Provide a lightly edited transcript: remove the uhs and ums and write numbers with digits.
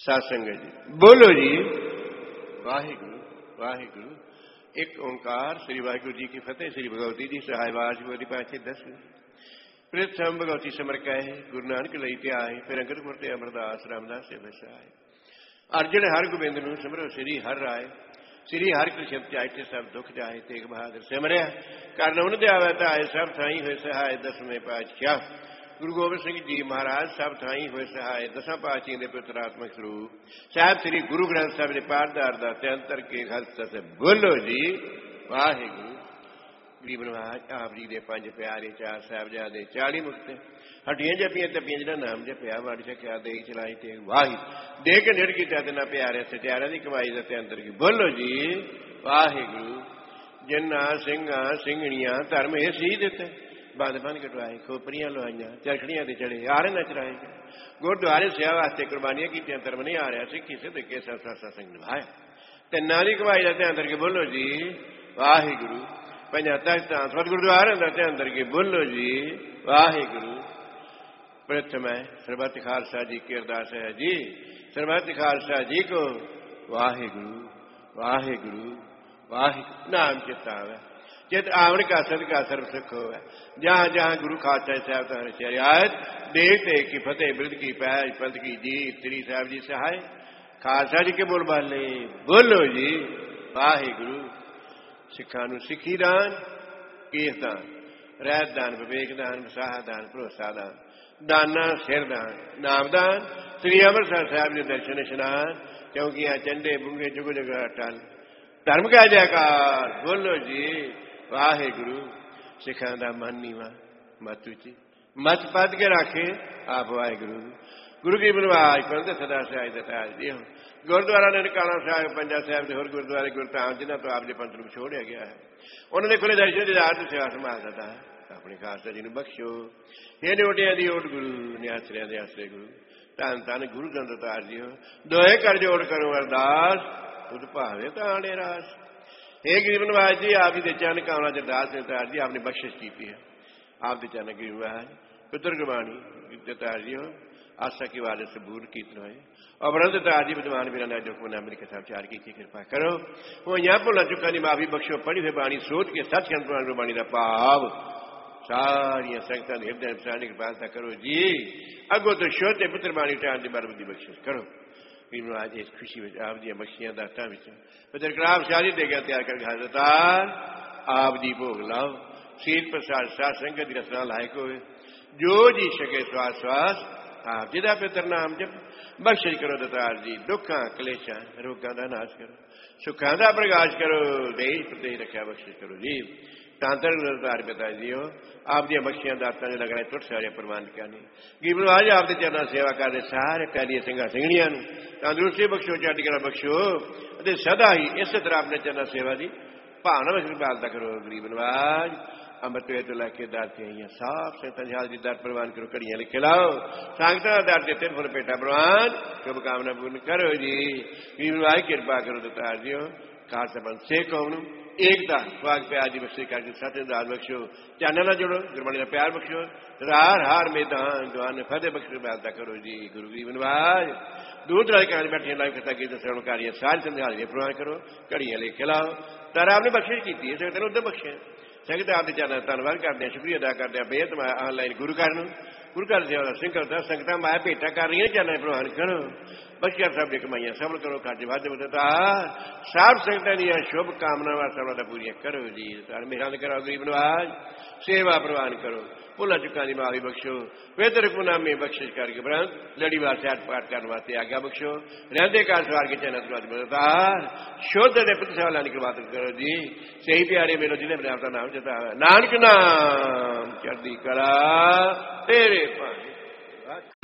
साध संगत जी बोलो जी वाहिगुरु वाहिगुरु। एक ओंकार श्री वाहिगुरु जी की फतेह। श्री भगवती जी सहाय वाज बोली पाछे 10 प्रथम भगवती समर कहे गुरु नानक लई त्याए फिर अंगद गुर ते अमरदास रामदास से बसाए। अर्जन हर गोबिंद नूं सिमरो श्री हर राय श्री हर कृष्ण चाहे सब दुख जाए तेग बहादुर सिमरिया करन उन दयावे ताए सब थाई हुए सहाय 10वें पातशाह गुरु गोबिंद सिंह जी महाराज सब थाई हुए सहाय 10 पातशाही के पुत्रात्मक स्वरूप साहब श्री गुरु ग्रंथ साहब ने पाठदार दा तंत्र के हस्त से बोलो जी वाहिगुरु। गरीब नवाज आप जी के 5 प्यारे 4 साहिबजादे 40 मुक्त हड्डियां जपियां तपियां जिन्हें नाम जपिया वड़ सकिया दे चलाई ते वाहि दे के निड़ किया तिना प्यारे सत्यारा की कमाई का तंत्र की बोलो जी वाहिगुरु। जिन्ना सिंघा सिंघणियां धर्म ये सी दिते बंद बंद कटवाए खोपरियां लवाइया चरखड़ियां ते चढ़े आरे नच रहे गुरुद्वारे सेवा वास्ते कुर्बानियां की धर्म नहीं आ रहा सिक्खी सिद्ध के सत्संग निभाया तिना की कमाई का तंत्र की बोलो जी वाहिगुरु। पंजा तख्तां सतगुरुद्वारे का तंत्र की बोलो जी वाहिगुरु। प्रथम है सरबत खालसा जी की अरदास है जी सरबत खालसा जी को वाहिगुरु वाहिगुरु वाहिगुरु नाम चिता है चित आवण का सदका सर्व सुख हो। जहां जहां गुरु खालसा साहब तुम्हारे शरियात देखते की फतेह वृद्ध की पैज पंथ की जीत श्री साहब जी सहाय खालसा जी के बोल बाले बोलो जी वाहिगुरु। सिखा नूं सिखी दान केस दान रहत दान विवेक दान विसाह दान भरोसा दान दाना सिर दान नामदान श्री अमृतसर साहब के दर्शन इशनान क्योंकि यहाँ चंडे बुंगे जुग जुग अटल धर्म का जयकार बोलो जी वाहिगुरु। सिखा दा मन नीवा मत उची मत पद के राखे आप वाहिगुरु। गुरु की बनवाज पंथ सदा सहाय दताज दियो गुरुद्वारा ननकाना साहब पंजा साहब के होर गुरुद्वारे गुरधाम जिन्हों तो आपके पंथ को छोड़िया गया है उन्होंने खुले दर्शन दीदार की सेवा संभाल देता है अपने खालसा जी ने बख्शो हे नोटिया दी ओट गुरु न्यासरिया दे आसरे गुरु धन धन गुरु चंद्रतार जी हो दोहे कर जोड़ करो अरदास खुद भावे ताने रास। हे गरीब नवाज जी आप जी चरण कामना अरदास दतार जी आपने बख्शिश की है आप दे चरण गरीब नवाज पुत्र गुरबाणी दतार जी हो आशा की वाले से बूर कीर्तन होए और बरंद तार जी विद्वान मेरा ना दुख मना मेरे साथ चार की कृपा करो वो यहाँ भुला चुका नहीं माफी बख्शो पढ़ी हुई बाणी सोच के सचखंड पुराण गुरबाणी का भाव सारिया संगतां दे हृदय की कृपालता करो जी अगो तो शोते पुत्र बाणी टाण की बार बुद्धि बख्शिश करो। आज इस खुशी में आप जी बख्शियां दाता पुत्र कलाब शादी दे गया तैयार कर हाजरतार आप जी भोग लाओ सीत प्रसाद साध संगत की रसना लायक हो जो जी सके श्वास श्वास आप जिदा पितर नाम जप बख्शिश करो दतार जी दुखा कलेशा रोगा का नाश करो सुखा का प्रकाश करो देश प्रदेश रखा बख्शिश करो जी तांतर दतार पिता जी हो आप दी बख्शियां दाता ने लग रहे टुट सारे प्रमाण क्या नहीं गरीब आज आप चरणा सेवा करते सारे प्यारिया सिंघा सिंघणिया तंदुरुस्ती बख्शो चढ़ करा बख्शो सदा ही इस तरह अपने चरणा सेवा की भावना में पालता करो गरीब नवाज अमृत वे तो लैके दर से आई साफ संगत की दर प्रवान करो घड़ियां लिखे लाओ संगत दर से 3 फुल पेटा प्रवान शुभकामना पूर्ण करो जी गरीब नवाज कृपा करो दतार जी खालसा पंथ से कौन एकता स्वाग प्यार जी बख्शी करके सतदार बख्शो चैनल जोड़ो गुरबाणी का प्यार बख्शो हार हार मैदान दुआन फतेह बख्शो प्यारता करो जी गुरु गरीब नवाज दूर दराज कर बैठे लाइव कथा की श्रवणकारियां सारी संध्या प्रवान करो घड़ियां लिखे लाओ तारा आपने बख्शिश की है संगत ने उधर बख्शे संगत आपके चैनल धन्यवाद करते हैं शुक्रिया अदा करते हैं बेहद ऑनलाइन गुरु घर सेवा सिंह करता संगत माया भेटा कर रही है चैनल प्रवान करो बख्शिया सब की कमाइया सफल करो खर्च वाद बदता सब संगत शुभ कामनावां सबका पूरी करो जी मेहरबान करो गरीब नवाज सेवा प्रवान करो भुला चुका की माफी बख्शो बेहतर गुनामे बख्शिश करके ब्रंथ लड़ीवार सैट पाठ करने वास्ते आज्ञा बख्शो रहते काल सवार के चैनल बदतार शुद्ध ने पुत्र सेवा लाने की बात करो जी सही प्यारे मेरे जिन्हें अपने आपका नाम जता नानक नाम चढ़ती कला तेरे पानी